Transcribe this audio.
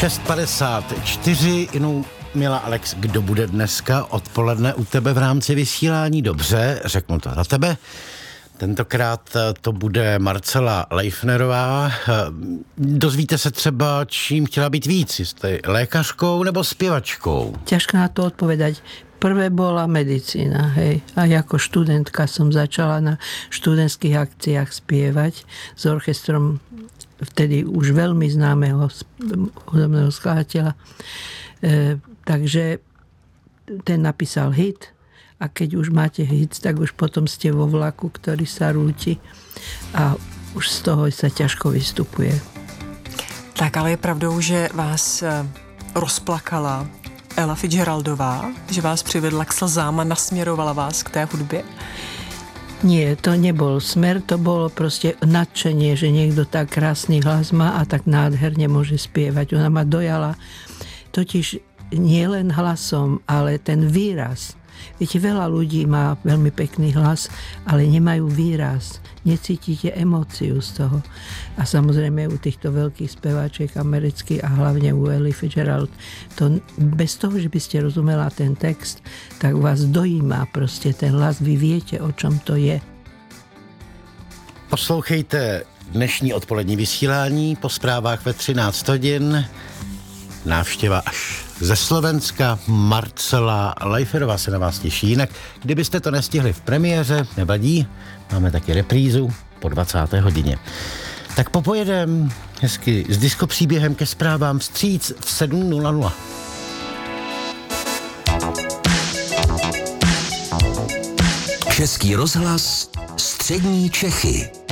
6:54, jenom milá Alex, kdo bude dneska odpoledne u tebe v rámci vysílání? Dobře, řeknu to za tebe. Tentokrát to bude Marcela Leifnerová. Dozvíte se třeba, čím chtěla být víc, jestli lékařkou nebo zpěvačkou? Ťažko na to odpovedať. Prvé bola medicína, hej. A ako študentka som začala na študentských akciách spievať s orchestrom vtedy už veľmi známeho hudobného skladateľa. Takže ten napísal hit a keď už máte hit, tak už potom ste vo vlaku, ktorý sa rúti a už z toho sa ťažko vystupuje. Tak ale je pravdou, že vás rozplakala Ella Fitzgeraldová, že vás přivedla k slzám a nasměrovala vás k té hudbě? Nie, to nebol smer, to bolo proste nadšenie, že niekto tak krásny hlas má a tak nádherne môže spievať. Ona ma dojala totiž nie len hlasom, ale ten výraz. Viete, veľa ľudí má veľmi pekný hlas, ale nemajú výraz. Necítite emóciu z toho. A samozrejme u týchto veľkých speváčiek amerických a hlavne u Elly Fitzgerald, to bez toho, že by ste rozumela ten text, tak vás dojíma proste ten hlas. Vy viete, o čom to je. Poslouchejte dnešní odpolední vysílání po zprávách ve 13 hodin. Návštěva až ze Slovenska. Marcela Leifnerová se na vás těší. Jinak, kdybyste to nestihli v premiéře, nevadí, máme taky reprízu po 20. hodině. Tak popojedem hezky s diskopříběhem ke zprávám vstříc v 7:00. Český rozhlas, střední Čechy.